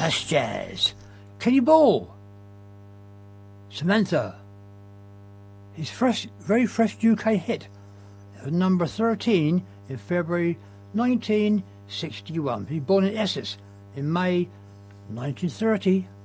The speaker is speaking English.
That's jazz. Kenny Ball. Samantha. His very first UK hit. Number 13 in February 1961. He was born in Essex in May 1930.